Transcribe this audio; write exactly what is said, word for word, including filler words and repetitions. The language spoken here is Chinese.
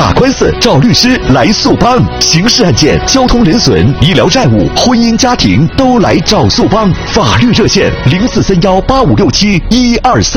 打官司找律师来速帮，刑事案件、交通人损、医疗债务、婚姻家庭都来找速帮。法律热线零四三幺八五六七一二三。